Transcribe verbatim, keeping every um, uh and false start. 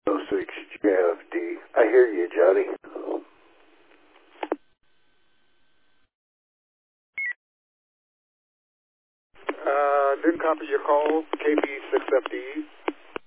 oh six J F D. I hear you, Johnny. Uh, didn't copy your call, K B six F D.